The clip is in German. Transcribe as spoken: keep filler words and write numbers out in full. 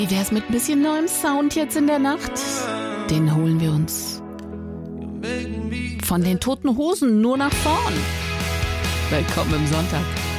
Wie wär's mit ein bisschen neuem Sound jetzt in der Nacht? Den holen wir uns. Von den Toten Hosen nur nach vorn. Willkommen im Sonntag.